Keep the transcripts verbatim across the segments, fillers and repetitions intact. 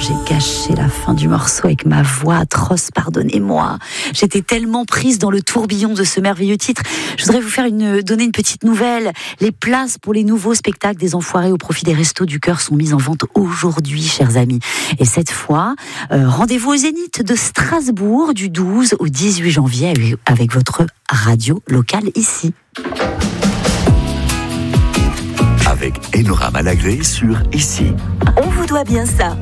j'ai gâché la fin du morceau avec ma voix atroce, pardonnez-moi. J'étais tellement prise dans le tourbillon de ce merveilleux titre. Je voudrais vous faire une, donner une petite nouvelle. Les places pour les nouveaux spectacles des Enfoirés au profit des Restos du Cœur sont mises en vente aujourd'hui, chers amis. Et cette fois, euh, rendez-vous au Zénith de Strasbourg du douze au dix-huit janvier avec votre radio locale ici. Avec Enora Malagré sur Ici. On vous doit bien ça.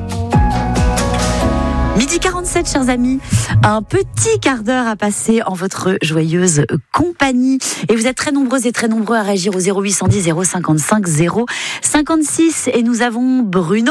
Midi quarante-sept, chers amis, un petit quart d'heure à passer en votre joyeuse compagnie. Et vous êtes très nombreuses et très nombreux à réagir au zéro huit cent dix zéro cinquante-cinq zéro cinquante-six. Et nous avons Bruno.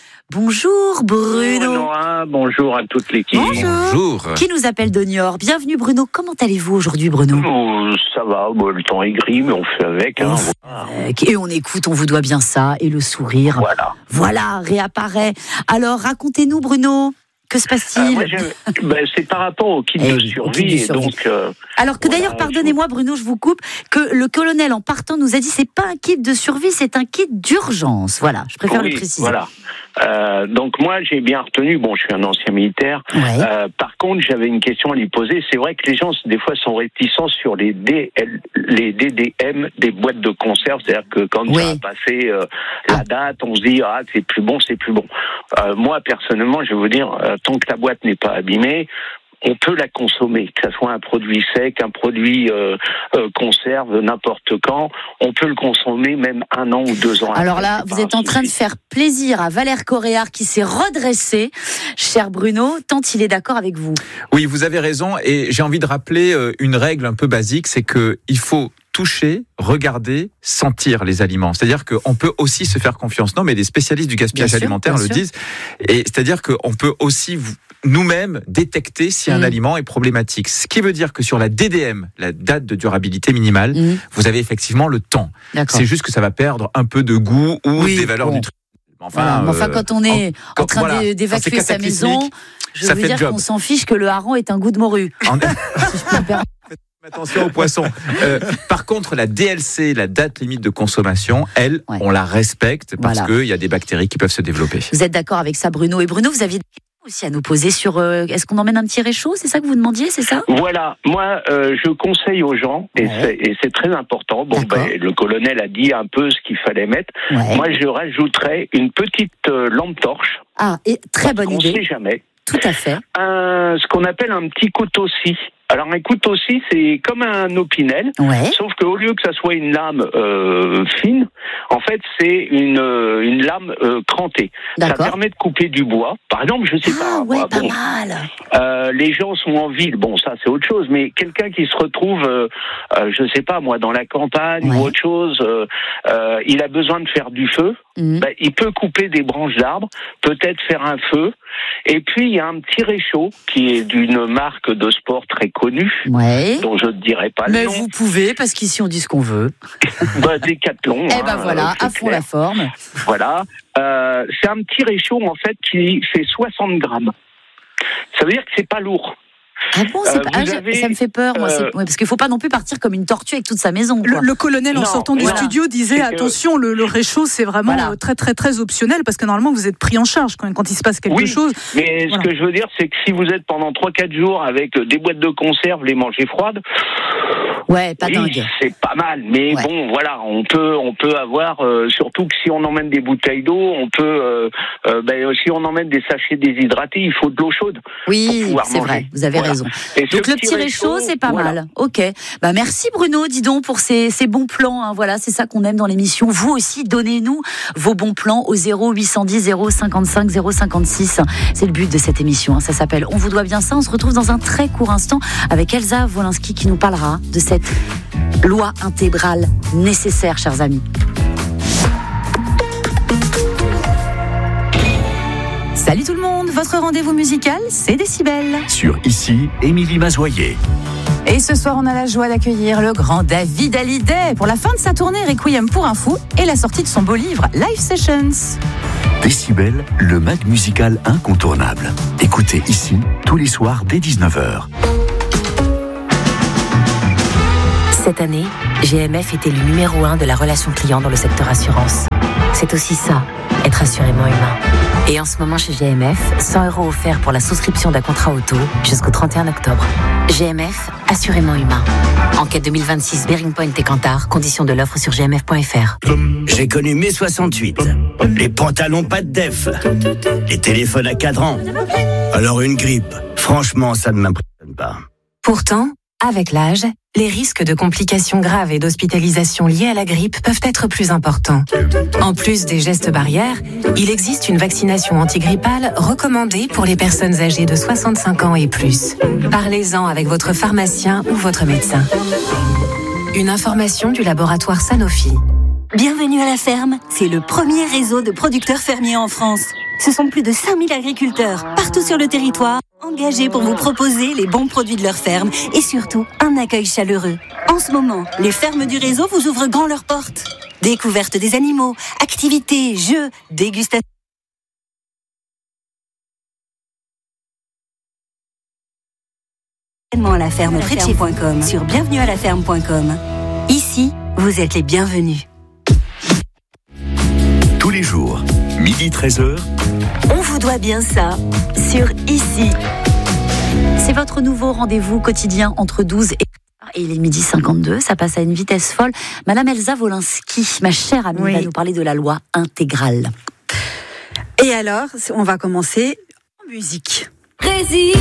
Bonjour Bruno. Bonjour Nora, bonjour à toute l'équipe. Bonjour. Bonjour. Qui nous appelle de Niort. Bienvenue Bruno. Comment allez-vous aujourd'hui Bruno ? Oh, ça va, bon, le temps est gris, mais on fait avec. Hein. Et on écoute, on vous doit bien ça. Et le sourire. Voilà. Voilà, réapparaît. Alors racontez-nous Bruno. Que se passe-t-il ? euh, moi, ben, c'est par rapport au kit eh de oui, survie. kit de Et survie. donc, euh, Alors que voilà, d'ailleurs, pardonnez-moi Bruno, je vous coupe, que le colonel en partant nous a dit c'est pas un kit de survie, c'est un kit d'urgence. Voilà, je préfère oui, le préciser. Voilà. Euh, donc moi, j'ai bien retenu. Bon, je suis un ancien militaire. Ouais. Euh, par contre, j'avais une question à lui poser. C'est vrai que les gens des fois sont réticents sur les D L, les D D M des boîtes de conserve. C'est-à-dire que quand Oui. ça a passé euh, la Ah. date, on se dit ah c'est plus bon, c'est plus bon. Euh, moi personnellement, je vais vous dire, euh, tant que la boîte n'est pas abîmée, on peut la consommer, que ce soit un produit sec, un produit euh, euh, conserve, n'importe quand, on peut le consommer même un an ou deux ans. Alors après, là, c'est vous pas êtes un en train de souci. faire plaisir à Valère Coréard qui s'est redressé, cher Bruno, tant il est d'accord avec vous. Oui, vous avez raison, et j'ai envie de rappeler euh, une règle un peu basique, c'est que il faut toucher, regarder, sentir les aliments. C'est-à-dire qu'on peut aussi se faire confiance. Non, mais les spécialistes du gaspillage Bien sûr, alimentaire bien le sûr. disent. Et c'est-à-dire qu'on peut aussi vous- nous-mêmes détecter si un Mm. aliment est problématique. Ce qui veut dire que sur la D D M, la date de durabilité minimale, Mmh, vous avez effectivement le temps. d'accord. C'est juste que ça va perdre un peu de goût ou Oui, des valeurs bon. nutritives. Enfin, Voilà, mais enfin, euh, quand on est en, quand- train voilà, d'é- quand d'évacuer c'est sa cataclysmique, maison, je ça veux fait dire le job. qu'on s'en fiche que le hareng est un goût de morue. en- Si je peux me permettre. Attention aux poissons. Euh, par contre, la D L C, la date limite de consommation, elle, Ouais. on la respecte parce Voilà. qu'il y a des bactéries qui peuvent se développer. Vous êtes d'accord avec ça, Bruno ? Et Bruno, vous aviez des questions aussi à nous poser sur euh, est-ce qu'on emmène un petit réchaud ? C'est ça que vous demandiez, c'est ça ? Voilà, moi euh, je conseille aux gens, et, Ouais. c'est, et c'est très important, bon, D'accord. ben, le colonel a dit un peu ce qu'il fallait mettre, Ouais. moi je rajouterais une petite euh, lampe torche, Ah, et très bonne on idée. sait jamais, Tout à fait. un, ce qu'on appelle un petit couteau-scie. Alors un couteau-scie c'est comme un opinel, Ouais. sauf qu'au lieu que ça soit une lame euh, fine, en fait c'est une, euh, une lame euh, crantée. Ça D'accord. permet de couper du bois, par exemple je sais Ah pas, ouais, moi, pas bon, mal. Euh, les gens sont en ville, bon ça c'est autre chose, mais quelqu'un qui se retrouve, euh, euh, je sais pas moi, dans la campagne Ouais. ou autre chose, euh, euh, il a besoin de faire du feu, Mmh. ben, il peut couper des branches d'arbres, peut-être faire un feu, et puis il y a un petit réchaud qui est d'une marque de sport très connue, Ouais. dont je ne dirai pas Mais le nom, vous pouvez, parce qu'ici on dit ce qu'on veut. bah, Décathlon. Eh hein, ben voilà, euh, c'est à fond clair. la forme. Voilà, euh, c'est un petit réchaud en fait qui fait soixante grammes. Ça veut dire que c'est pas lourd. Ah bon, c'est Euh, pas... vous ah, j'ai- avez, ça me fait peur, moi. euh, c'est- ouais, parce qu'il faut pas non plus partir comme une tortue avec toute sa maison. Le, Quoi. le colonel, en Non, sortant du voilà. studio, disait C'est que- attention, le, le réchaud, c'est vraiment Voilà. euh, très, très, très optionnel parce que normalement, vous êtes pris en charge quand, quand il se passe quelque Oui. chose. Mais Voilà. ce que je veux dire, c'est que si vous êtes pendant trois quatre jours avec des boîtes de conserve, les manger froides, Ouais, pas oui, dingue. c'est pas mal. Mais Ouais. bon, voilà, on peut, on peut avoir, euh, surtout que si on emmène des bouteilles d'eau, on peut, euh, euh, ben, si on emmène des sachets déshydratés, il faut de l'eau chaude. Oui, pour pouvoir c'est manger. vrai, vous avez Voilà. raison. Et ce Donc le petit réchaud, c'est pas voilà. mal. Ok. Bah merci Bruno, dis donc pour ces, ces bons plans. Hein. Voilà, c'est ça qu'on aime dans l'émission. Vous aussi, donnez-nous vos bons plans au zéro huit cent dix zéro cinquante-cinq zéro cinquante-six. C'est le but de cette émission. Hein. Ça s'appelle On vous doit bien ça. On se retrouve dans un très court instant avec Elsa Wolinski qui nous parlera de cette loi intégrale nécessaire, chers amis. Salut tout le monde, votre rendez-vous musical, c'est Décibel. Sur Ici, Émilie Mazoyer. Et ce soir, on a la joie d'accueillir le grand David Hallyday pour la fin de sa tournée Requiem pour un fou et la sortie de son beau livre Live Sessions. Décibel, le mag musical incontournable. Écoutez Ici, tous les soirs dès dix-neuf heures. Cette année, G M F était le numéro un de la relation client dans le secteur assurance. C'est aussi ça, être assurément humain. Et en ce moment chez G M F, cent euros offerts pour la souscription d'un contrat auto jusqu'au trente et un octobre. G M F, assurément humain. Enquête deux mille vingt-six, Bearing Point et Kantar, conditions de l'offre sur g m f point f r. J'ai connu mai soixante-huit. Les pantalons pas de def. Les téléphones à cadran. Alors une grippe. Franchement, ça ne m'impressionne pas. Pourtant, avec l'âge, les risques de complications graves et d'hospitalisation liées à la grippe peuvent être plus importants. En plus des gestes barrières, il existe une vaccination antigrippale recommandée pour les personnes âgées de soixante-cinq ans et plus. Parlez-en avec votre pharmacien ou votre médecin. Une information du laboratoire Sanofi. Bienvenue à la ferme, c'est le premier réseau de producteurs fermiers en France. Ce sont plus de cinq mille agriculteurs, partout sur le territoire, engagés pour vous proposer les bons produits de leur ferme et surtout un accueil chaleureux. En ce moment, les fermes du réseau vous ouvrent grand leurs portes. Découverte des animaux, activités, jeux, dégustations. À la ferme près de chez point com sur bienvenue à la ferme point com. Ici, vous êtes les bienvenus. Tous les jours, midi treize heures. On vous doit bien ça sur Ici. C'est votre nouveau rendez-vous quotidien entre douze et et il est midi cinquante-deux, ça passe à une vitesse folle. Madame Elsa Wolinski, ma chère amie, oui, va nous parler de la loi intégrale. Et alors, on va commencer en musique. Résiste.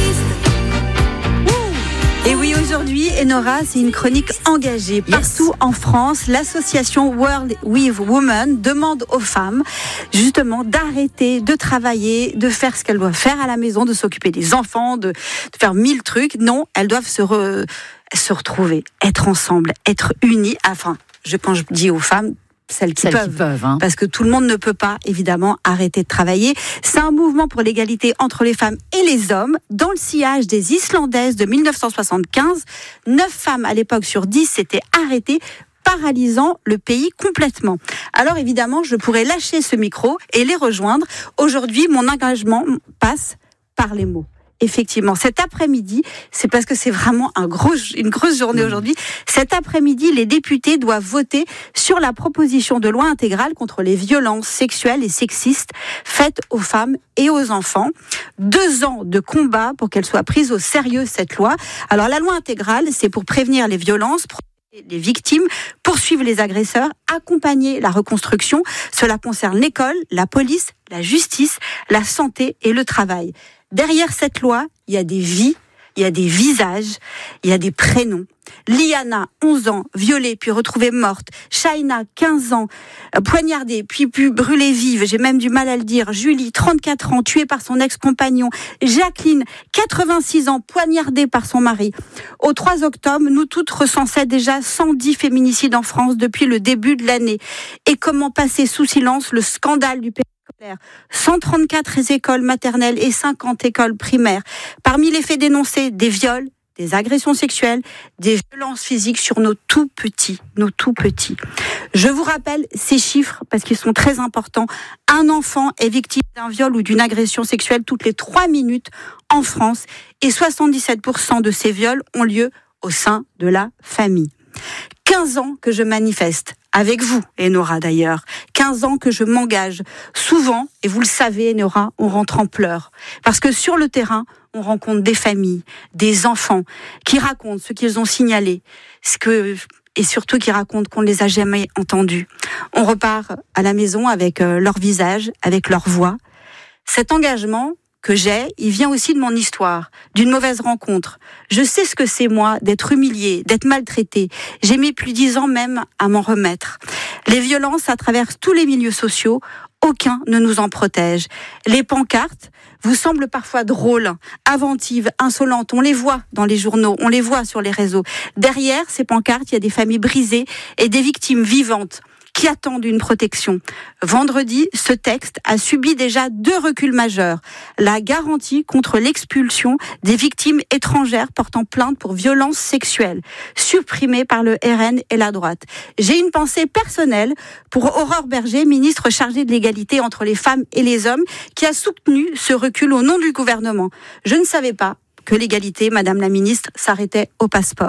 Et oui, aujourd'hui, Enora, c'est une chronique engagée. Partout yes. en France, l'association World with Women demande aux femmes, justement, d'arrêter de travailler, de faire ce qu'elles doivent faire à la maison, de s'occuper des enfants, de, de faire mille trucs. Non, elles doivent se, re, se retrouver, être ensemble, être unies. Enfin, je, quand je dis aux femmes, celles qui celles peuvent, qui peuvent hein. parce que tout le monde ne peut pas, évidemment, arrêter de travailler. C'est un mouvement pour l'égalité entre les femmes et les hommes. Dans le sillage des Islandaises de dix-neuf cent soixante-quinze, neuf femmes à l'époque sur dix s'étaient arrêtées, paralysant le pays complètement. Alors évidemment, je pourrais lâcher ce micro et les rejoindre. Aujourd'hui, mon engagement passe par les mots. Effectivement, cet après-midi, c'est parce que c'est vraiment un gros, une grosse journée aujourd'hui. Cet après-midi, les députés doivent voter sur la proposition de loi intégrale contre les violences sexuelles et sexistes faites aux femmes et aux enfants. Deux ans de combat pour qu'elle soit prise au sérieux, cette loi. Alors, la loi intégrale, c'est pour prévenir les violences, protéger les victimes, poursuivre les agresseurs, accompagner la reconstruction. Cela concerne l'école, la police, la justice, la santé et le travail. Derrière cette loi, il y a des vies, il y a des visages, il y a des prénoms. Liana, onze ans, violée puis retrouvée morte. Shaina, quinze ans, poignardée puis, puis brûlée vive. J'ai même du mal à le dire. Julie, trente-quatre ans, tuée par son ex-compagnon. Jacqueline, quatre-vingt-six ans, poignardée par son mari. Au trois octobre, nous toutes recensaient déjà cent dix féminicides en France depuis le début de l'année. Et comment passer sous silence le scandale du périscolaire ? cent trente-quatre écoles maternelles et cinquante écoles primaires. Parmi les faits dénoncés, des viols, des agressions sexuelles, des violences physiques sur nos tout petits, nos tout petits. Je vous rappelle ces chiffres parce qu'ils sont très importants. Un enfant est victime d'un viol ou d'une agression sexuelle toutes les trois minutes en France et soixante-dix-sept pour cent de ces viols ont lieu au sein de la famille. quinze ans que je manifeste, avec vous, Enora d'ailleurs. quinze ans que je m'engage. Souvent, et vous le savez, Enora, on rentre en pleurs. Parce que sur le terrain, on rencontre des familles, des enfants qui racontent ce qu'ils ont signalé, ce que, et surtout qui racontent qu'on ne les a jamais entendus. On repart à la maison avec leur visage, avec leur voix. Cet engagement que j'ai, il vient aussi de mon histoire, d'une mauvaise rencontre. Je sais ce que c'est, moi, d'être humiliée, d'être maltraitée. J'ai mis plus de dix ans même à m'en remettre. Les violences, ça traverse tous les milieux sociaux. Aucun ne nous en protège. Les pancartes vous semblent parfois drôles, inventives, insolentes. On les voit dans les journaux, on les voit sur les réseaux. Derrière ces pancartes, il y a des familles brisées et des victimes vivantes qui attendent une protection. Vendredi, ce texte a subi déjà deux reculs majeurs. La garantie contre l'expulsion des victimes étrangères portant plainte pour violences sexuelles, supprimée par le R N et la droite. J'ai une pensée personnelle pour Aurore Berger, ministre chargée de l'égalité entre les femmes et les hommes, qui a soutenu ce recul au nom du gouvernement. Je ne savais pas que l'égalité, Madame la ministre, s'arrêtait au passeport.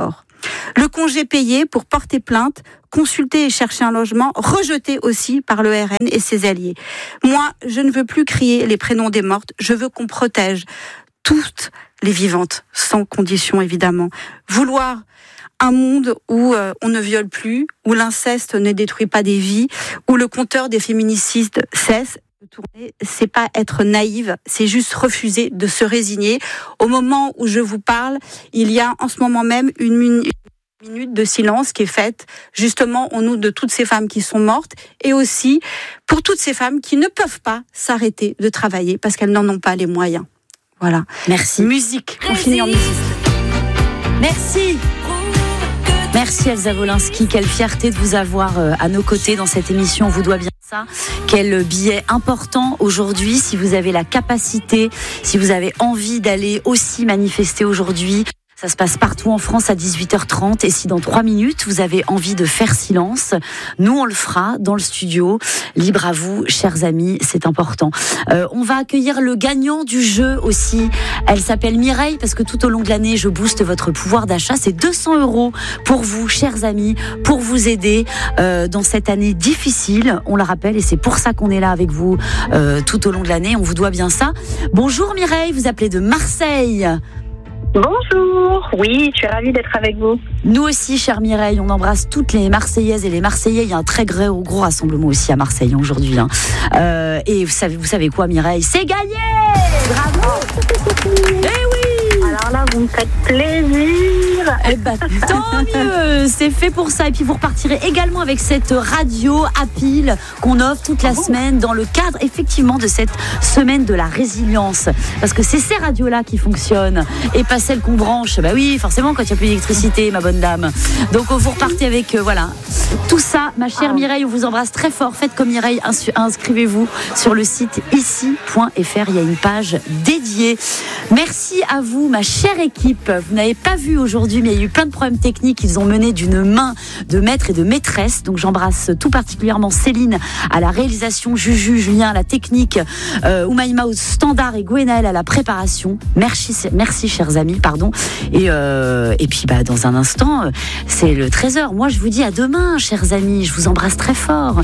Le congé payé pour porter plainte, consulter et chercher un logement, rejeté aussi par le R N et ses alliés. Moi, je ne veux plus crier les prénoms des mortes, je veux qu'on protège toutes les vivantes, sans condition évidemment. Vouloir un monde où euh, on ne viole plus, où l'inceste ne détruit pas des vies, où le compteur des féminicides cesse de tourner, c'est pas être naïve, c'est juste refuser de se résigner. Au moment où je vous parle, il y a en ce moment même une minute minute de silence qui est faite justement au nom de toutes ces femmes qui sont mortes et aussi pour toutes ces femmes qui ne peuvent pas s'arrêter de travailler parce qu'elles n'en ont pas les moyens. Voilà. Merci. Musique. On finit en musique. Merci. Merci Elsa Wolinski, quelle fierté de vous avoir à nos côtés dans cette émission, on vous doit bien ça. Quel billet important aujourd'hui, si vous avez la capacité, si vous avez envie d'aller aussi manifester aujourd'hui. Ça se passe partout en France à dix-huit heures trente et si dans trois minutes vous avez envie de faire silence, nous on le fera dans le studio. Libre à vous, chers amis, c'est important. Euh, on va accueillir le gagnant du jeu aussi. Elle s'appelle Mireille parce que tout au long de l'année je booste votre pouvoir d'achat. C'est deux cents euros pour vous, chers amis, pour vous aider euh, dans cette année difficile. On le rappelle et c'est pour ça qu'on est là avec vous euh, tout au long de l'année. On vous doit bien ça. Bonjour Mireille, vous appelez de Marseille. Bonjour, oui, je suis ravie d'être avec vous. Nous aussi, chère Mireille, on embrasse toutes les Marseillaises et les Marseillais. Il y a un très gros, gros rassemblement aussi à Marseille aujourd'hui. Hein. Euh, et vous savez, vous savez quoi, Mireille ? C'est gagné ! Bravo ! Eh oui ! Alors là, vous me faites plaisir. Eh ben, tant mieux, c'est fait pour ça. Et puis vous repartirez également avec cette radio à pile qu'on offre toute la semaine dans le cadre effectivement de cette semaine de la résilience. Parce que c'est ces radios-là qui fonctionnent et pas celles qu'on branche. Bah oui, forcément quand il n'y a plus d'électricité, ma bonne dame. Donc vous repartez avec euh, voilà tout ça, ma chère Mireille. On vous embrasse très fort. Faites comme Mireille, inscrivez-vous sur le site ici point f r. Il y a une page dédiée. Merci à vous, ma chère équipe. Vous n'avez pas vu aujourd'hui, mais il y a eu plein de problèmes techniques qu'ils ont menés d'une main de maître et de maîtresse. Donc j'embrasse tout particulièrement Céline à la réalisation, Juju, Julien à la technique, euh, Oumaïma au standard et Gwenaël à la préparation. Merci, merci chers amis, pardon. Et, euh, et puis bah, dans un instant, c'est le treize heures. Moi je vous dis à demain, chers amis. Je vous embrasse très fort.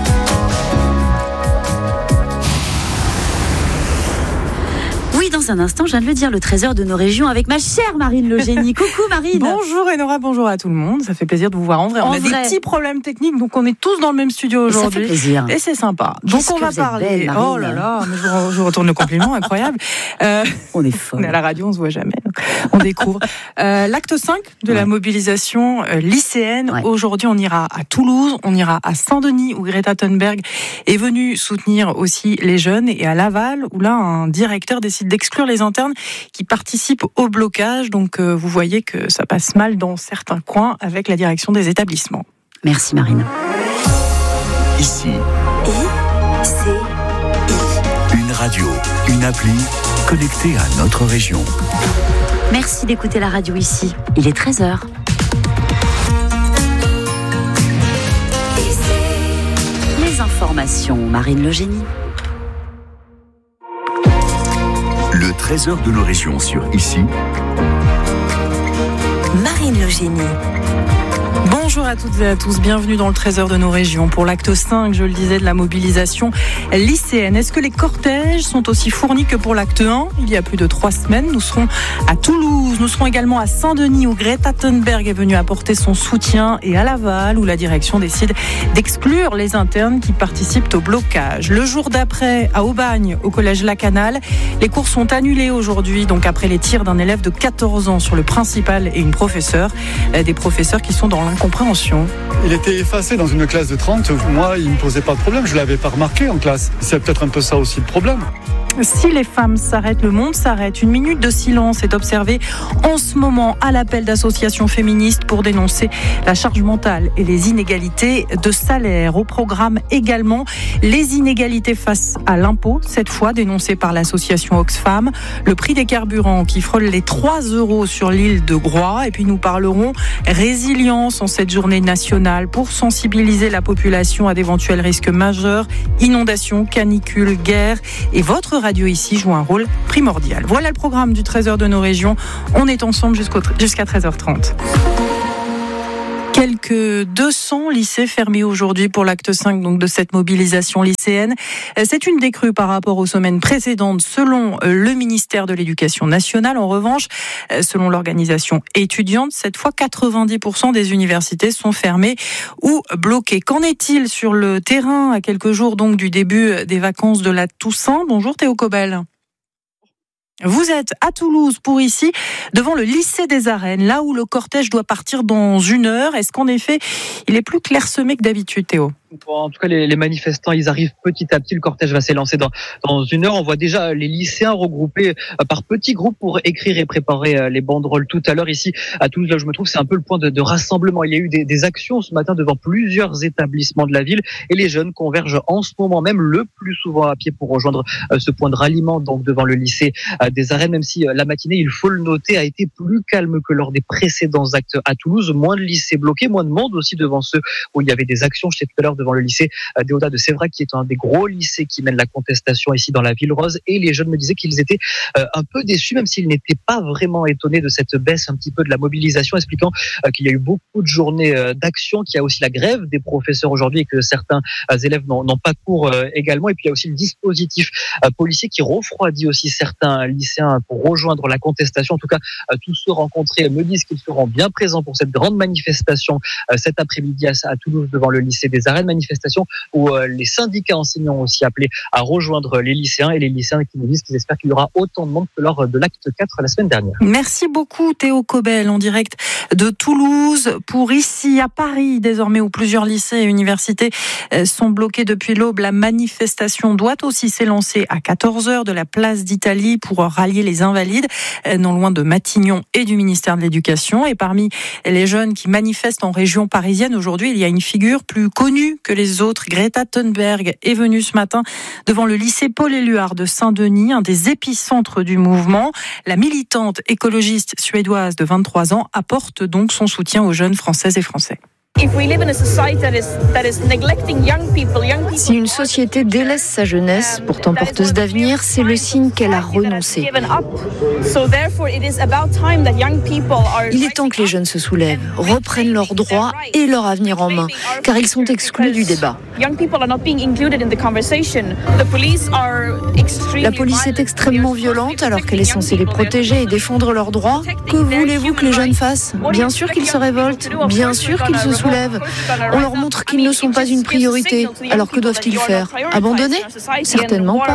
Oui, dans un instant, je viens de le dire, le treize heures de nos régions avec ma chère Marine Le Génie. Coucou Marine. Bonjour Enora, bonjour à tout le monde. Ça fait plaisir de vous voir en vrai. On en a vrai. des petits problèmes techniques, donc on est tous dans le même studio aujourd'hui. Ça fait plaisir. Et c'est sympa. Qu'est-ce donc on que va vous êtes parler. belle, Marine. Oh là là, mais je, vous, je vous retourne le compliment, incroyable. Euh, on est folle. On est à la radio, on se voit jamais. On découvre. Euh, l'acte cinq de ouais. la mobilisation euh, lycéenne. Ouais. Aujourd'hui, on ira à Toulouse, on ira à Saint-Denis où Greta Thunberg est venue soutenir aussi les jeunes et à Laval où là un directeur décide d'exclure les internes qui participent au blocage. Donc euh, vous voyez que ça passe mal dans certains coins avec la direction des établissements. Merci Marine. Ici. I, C, I. Une radio, une appli connectée à notre région. Merci d'écouter la radio ici. Il est treize heures. Les informations, Marine Le Génie. Le treize heures de nos régions sur Ici. Marine Le Génie. Bonjour à toutes et à tous, bienvenue dans le treize heures de nos régions pour l'acte cinq, je le disais, de la mobilisation lycéenne. Est-ce que les cortèges sont aussi fournis que pour l'acte un ? Il y a plus de trois semaines, nous serons à Toulouse, nous serons également à Saint-Denis où Greta Thunberg est venue apporter son soutien et à Laval où la direction décide d'exclure les internes qui participent au blocage. Le jour d'après, à Aubagne, au collège Lacanal, les cours sont annulés aujourd'hui, donc après les tirs d'un élève de quatorze ans sur le principal et une professeure, des professeurs qui sont dans l'incompréhension. Il était effacé dans une classe de trente. Moi, il ne me posait pas de problème. Je ne l'avais pas remarqué en classe. C'est peut-être un peu ça aussi le problème. Si les femmes s'arrêtent, le monde s'arrête. Une minute de silence est observée en ce moment à l'appel d'associations féministes pour dénoncer la charge mentale et les inégalités de salaire. Au programme également, les inégalités face à l'impôt, cette fois dénoncées par l'association Oxfam, le prix des carburants qui frôle les trois euros sur l'île de Groix. Et puis nous parlerons résilience en cette journée nationale pour sensibiliser la population à d'éventuels risques majeurs, inondations, canicules, guerre. Et votre radio ici joue un rôle primordial. Voilà le programme du treize heures de nos régions. On est ensemble jusqu'au, jusqu'à treize heures trente. Quelques deux cents lycées fermés aujourd'hui pour l'acte cinq donc de cette mobilisation lycéenne. C'est une décrue par rapport aux semaines précédentes selon le ministère de l'Éducation nationale. En revanche, selon l'organisation étudiante, cette fois quatre-vingt-dix pour cent des universités sont fermées ou bloquées. Qu'en est-il sur le terrain à quelques jours donc du début des vacances de la Toussaint ? Bonjour Théo Cobel. Vous êtes à Toulouse pour ici, devant le lycée des Arènes, là où le cortège doit partir dans une heure. Est-ce qu'en effet, il est plus clairsemé que d'habitude, Théo ? En tout cas, les, les manifestants, ils arrivent petit à petit. Le cortège va s'élancer dans, dans une heure. On voit déjà les lycéens regroupés par petits groupes pour écrire et préparer les banderoles tout à l'heure. Ici, à Toulouse, là où je me trouve, c'est un peu le point de, de rassemblement. Il y a eu des, des actions ce matin devant plusieurs établissements de la ville et les jeunes convergent en ce moment même le plus souvent à pied pour rejoindre ce point de ralliement, donc devant le lycée des Arènes, même si la matinée, il faut le noter, a été plus calme que lors des précédents actes à Toulouse. Moins de lycées bloqués, moins de monde aussi devant ceux où il y avait des actions. Je sais tout à l'heure devant le lycée Déodat de Sévrac, qui est un des gros lycées qui mène la contestation ici dans la ville rose. Et les jeunes me disaient qu'ils étaient un peu déçus, même s'ils n'étaient pas vraiment étonnés de cette baisse un petit peu de la mobilisation, expliquant qu'il y a eu beaucoup de journées d'action, qu'il y a aussi la grève des professeurs aujourd'hui et que certains élèves n'ont, n'ont pas cours également. Et puis il y a aussi le dispositif policier qui refroidit aussi certains lycéens pour rejoindre la contestation. En tout cas, tous ceux rencontrés me disent qu'ils seront bien présents pour cette grande manifestation cet après-midi à Toulouse devant le lycée des Arènes. Manifestation où les syndicats enseignants ont aussi appelé à rejoindre les lycéens et les lycéens qui nous disent qu'ils espèrent qu'il y aura autant de monde que lors de l'acte quatre la semaine dernière. Merci beaucoup Théo Cobel en direct de Toulouse pour ici à Paris désormais où plusieurs lycées et universités sont bloqués depuis l'aube. La manifestation doit aussi s'élancer à quatorze heures de la place d'Italie pour rallier les invalides non loin de Matignon et du ministère de l'Éducation. Et parmi les jeunes qui manifestent en région parisienne aujourd'hui, il y a une figure plus connue que les autres. Greta Thunberg est venue ce matin devant le lycée Paul-Éluard de Saint-Denis, un des épicentres du mouvement. La militante écologiste suédoise de vingt-trois ans apporte donc son soutien aux jeunes Françaises et Français. Si une société délaisse sa jeunesse, pourtant porteuse d'avenir, c'est le signe qu'elle a renoncé. Il est temps que les jeunes se soulèvent, reprennent leurs droits et leur avenir en main, car ils sont exclus du débat. La police est extrêmement violente alors qu'elle est censée les protéger et défendre leurs droits. Que voulez-vous que les jeunes fassent ? Bien sûr qu'ils se révoltent, bien sûr qu'ils se soulèvent. On leur montre qu'ils ne sont pas une priorité. Alors que doivent-ils faire ? Abandonner ? Certainement pas.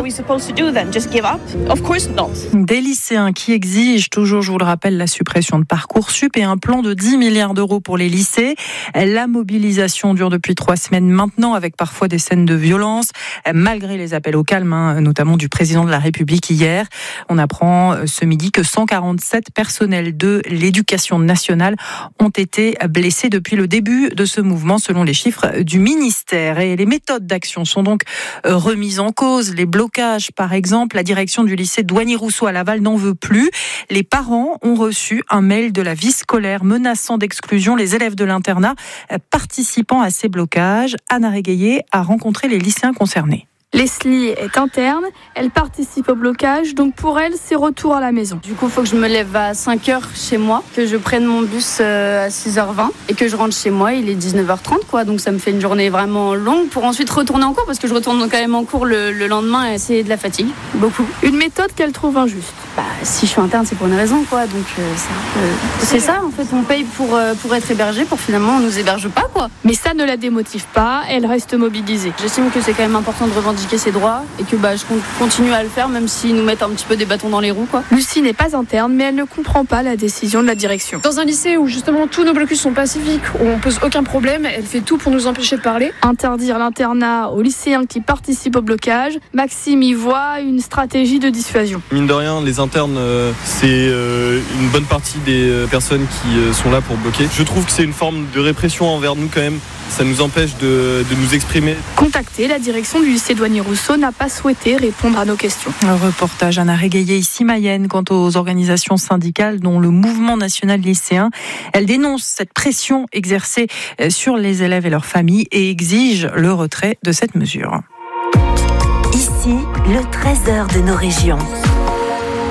Des lycéens qui exigent toujours, je vous le rappelle, la suppression de Parcoursup et un plan de dix milliards d'euros pour les lycées. La mobilisation dure depuis trois semaines maintenant avec parfois des scènes de violence, malgré les appels au calme, hein, notamment du président de la République hier. On apprend ce midi que cent quarante-sept personnels de l'éducation nationale ont été blessés depuis le début de ce mouvement, selon les chiffres du ministère. Et les méthodes d'action sont donc remises en cause. Les blocages, par exemple, la direction du lycée Douanier-Rousseau à Laval n'en veut plus. Les parents ont reçu un mail de la vie scolaire menaçant d'exclusion les élèves de l'internat participant à ces blocages. Anna Régaillé a rencontré les lycéens concernés. Leslie est interne, elle participe au blocage, donc pour elle, c'est retour à la maison. Du coup, il faut que je me lève à cinq heures chez moi, que je prenne mon bus à six heures vingt et que je rentre chez moi, il est dix-neuf heures trente, quoi. Donc ça me fait une journée vraiment longue pour ensuite retourner en cours, parce que je retourne quand même en cours le, le lendemain et c'est de la fatigue, beaucoup. Une méthode qu'elle trouve injuste. Bah, si je suis interne, c'est pour une raison, quoi. Donc euh, c'est, un peu... c'est ça, en fait, on paye pour, euh, pour être hébergé, pour finalement on nous héberge pas, quoi. Mais ça ne la démotive pas, elle reste mobilisée. J'estime que c'est quand même important de revendiquer ses droits et que bah, je continue à le faire même s'ils nous mettent un petit peu des bâtons dans les roues, quoi. Lucie n'est pas interne mais elle ne comprend pas la décision de la direction. Dans un lycée où justement tous nos blocus sont pacifiques, où on pose aucun problème, elle fait tout pour nous empêcher de parler. Interdire l'internat aux lycéens qui participent au blocage, Maxime y voit une stratégie de dissuasion. Mine de rien, les internes, euh, c'est euh, une bonne partie des euh, personnes qui euh, sont là pour bloquer. Je trouve que c'est une forme de répression envers nous quand même. Ça nous empêche de, de nous exprimer. Contacté, la direction du lycée Douanier-Rousseau n'a pas souhaité répondre à nos questions. Un reportage Anna Régaillé ici Mayenne quant aux organisations syndicales dont le mouvement national lycéen. Elle dénonce cette pression exercée sur les élèves et leurs familles et exige le retrait de cette mesure. Ici, le trésor de nos régions. À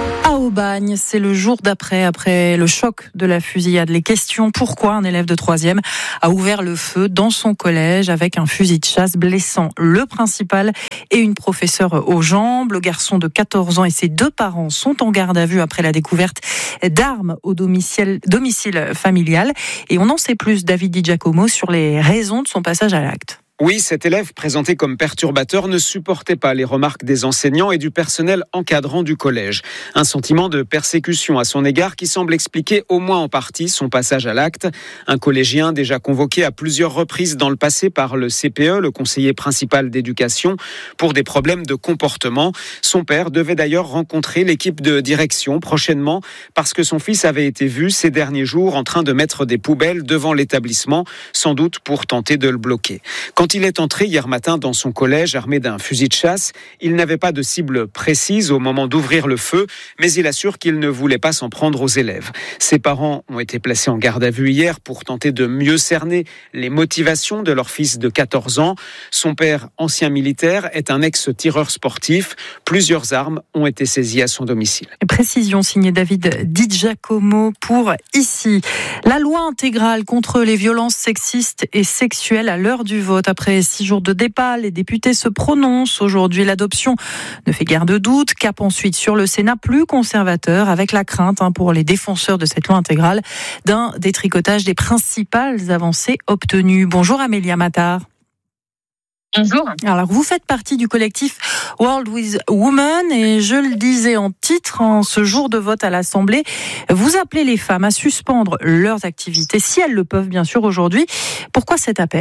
Aubagne, c'est le jour d'après, après le choc de la fusillade. Les questions, pourquoi un élève de troisième a ouvert le feu dans son collège avec un fusil de chasse, blessant le principal et une professeure aux jambes. Le garçon de quatorze ans et ses deux parents sont en garde à vue après la découverte d'armes au domicile, domicile familial. Et on en sait plus, David Di Giacomo, sur les raisons de son passage à l'acte. Oui, cet élève présenté comme perturbateur ne supportait pas les remarques des enseignants et du personnel encadrant du collège. Un sentiment de persécution à son égard qui semble expliquer au moins en partie son passage à l'acte. Un collégien déjà convoqué à plusieurs reprises dans le passé par le C P E, le conseiller principal d'éducation, pour des problèmes de comportement. Son père devait d'ailleurs rencontrer l'équipe de direction prochainement parce que son fils avait été vu ces derniers jours en train de mettre des poubelles devant l'établissement, sans doute pour tenter de le bloquer. Quand il est entré hier matin dans son collège armé d'un fusil de chasse, il n'avait pas de cible précise au moment d'ouvrir le feu, mais il assure qu'il ne voulait pas s'en prendre aux élèves. Ses parents ont été placés en garde à vue hier pour tenter de mieux cerner les motivations de leur fils de quatorze ans. Son père, ancien militaire, est un ex-tireur sportif. Plusieurs armes ont été saisies à son domicile. Précision signée David Di Giacomo pour ici. La loi intégrale contre les violences sexistes et sexuelles à l'heure du vote. Après six jours de débat, les députés se prononcent. Aujourd'hui, l'adoption ne fait guère de doute. Cap ensuite sur le Sénat plus conservateur, avec la crainte hein, pour les défenseurs de cette loi intégrale d'un détricotage des principales avancées obtenues. Bonjour Amélia Matar. Bonjour. Alors, vous faites partie du collectif World with Women et je le disais en titre, en ce jour de vote à l'Assemblée, vous appelez les femmes à suspendre leurs activités, si elles le peuvent bien sûr aujourd'hui. Pourquoi cet appel ?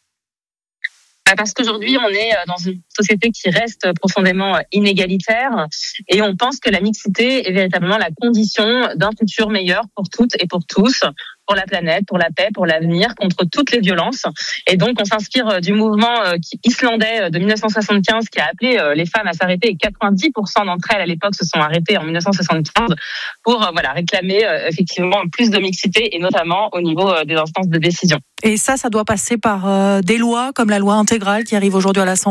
Parce qu'aujourd'hui, on est dans une société qui reste profondément inégalitaire et on pense que la mixité est véritablement la condition d'un futur meilleur pour toutes et pour tous, pour la planète, pour la paix, pour l'avenir, contre toutes les violences. Et donc, on s'inspire du mouvement islandais de dix-neuf cent soixante-quinze qui a appelé les femmes à s'arrêter et quatre-vingt-dix pour cent d'entre elles, à l'époque, se sont arrêtées en dix-neuf cent soixante-quinze pour voilà, réclamer effectivement plus de mixité et notamment au niveau des instances de décision. Et ça, ça doit passer par euh, des lois comme la loi intégrale qui arrive aujourd'hui à l'Assemblée ?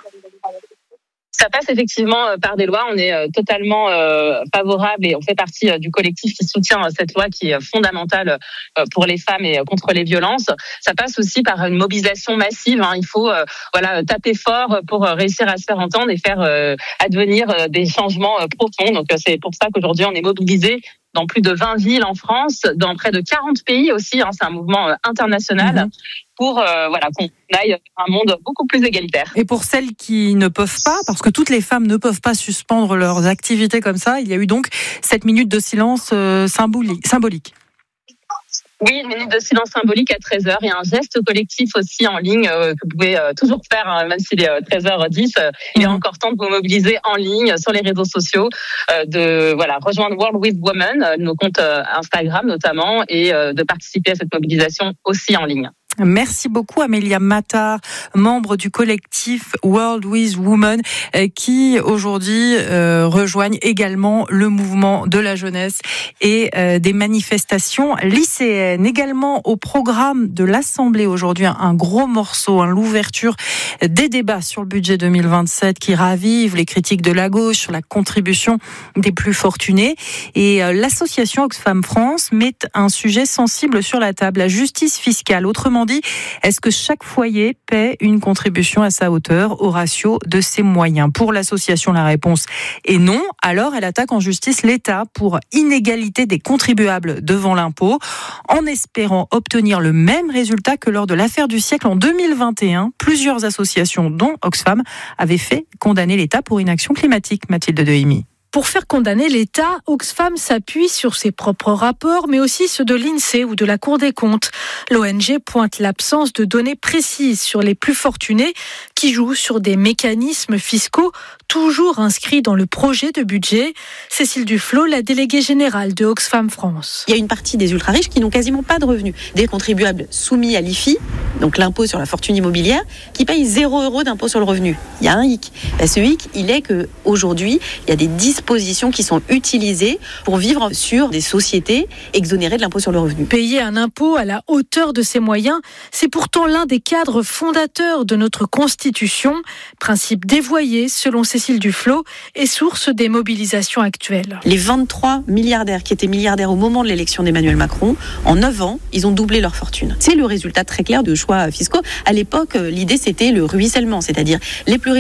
Ça passe effectivement par des lois. On est totalement euh, favorable et on fait partie du collectif qui soutient cette loi qui est fondamentale pour les femmes et contre les violences. Ça passe aussi par une mobilisation massive. Hein. Il faut euh, voilà taper fort pour réussir à se faire entendre et faire euh, advenir des changements profonds. Donc c'est pour ça qu'aujourd'hui on est mobilisés dans plus de vingt villes en France, dans près de quarante pays aussi. Hein. C'est un mouvement international. Mmh. Pour euh, voilà, qu'on aille vers un monde beaucoup plus égalitaire. Et pour celles qui ne peuvent pas, parce que toutes les femmes ne peuvent pas suspendre leurs activités comme ça, il y a eu donc cette minute de silence euh, symbolique. Oui, une minute de silence symbolique à treize heures et un geste collectif aussi en ligne euh, que vous pouvez euh, toujours faire, hein, même s'il est euh, treize heures dix. Euh, il est encore temps de vous mobiliser en ligne sur les réseaux sociaux, euh, de voilà rejoindre World with Women, euh, nos comptes euh, Instagram notamment, et euh, de participer à cette mobilisation aussi en ligne. Merci beaucoup Amélia Matar, membre du collectif World with Women, qui aujourd'hui euh, rejoignent également le mouvement de la jeunesse et euh, des manifestations lycéennes. Également au programme de l'Assemblée aujourd'hui, un gros morceau, hein, l'ouverture des débats sur le budget deux mille vingt-sept qui ravive les critiques de la gauche sur la contribution des plus fortunés. Et euh, l'association Oxfam France met un sujet sensible sur la table, la justice fiscale. Autrement dit, est-ce que chaque foyer paie une contribution à sa hauteur au ratio de ses moyens ? Pour l'association, la réponse est non. Alors, elle attaque en justice l'État pour inégalité des contribuables devant l'impôt, en espérant obtenir le même résultat que lors de l'affaire du siècle en deux mille vingt et un. Plusieurs associations, dont Oxfam, avaient fait condamner l'État pour inaction climatique. Mathilde Dehimi. Pour faire condamner l'État, Oxfam s'appuie sur ses propres rapports, mais aussi ceux de l'INSEE ou de la Cour des comptes. L'O N G pointe l'absence de données précises sur les plus fortunés qui jouent sur des mécanismes fiscaux toujours inscrits dans le projet de budget. Cécile Duflot, la déléguée générale de Oxfam France. Il y a une partie des ultra-riches qui n'ont quasiment pas de revenus. Des contribuables soumis à l'I F I, donc l'impôt sur la fortune immobilière, qui payent zéro euro d'impôt sur le revenu. Il y a un hic. Ben, ce hic, il est qu'aujourd'hui, il y a des dispositions qui sont utilisées pour vivre sur des sociétés exonérées de l'impôt sur le revenu. Payer un impôt à la hauteur de ses moyens, c'est pourtant l'un des cadres fondateurs de notre Constitution restitution, principe dévoyé selon Cécile Duflot et source des mobilisations actuelles. Les vingt-trois milliardaires qui étaient milliardaires au moment de l'élection d'Emmanuel Macron, en neuf ans, ils ont doublé leur fortune. C'est le résultat très clair de choix fiscaux. À l'époque, l'idée c'était le ruissellement, c'est-à-dire les plus riches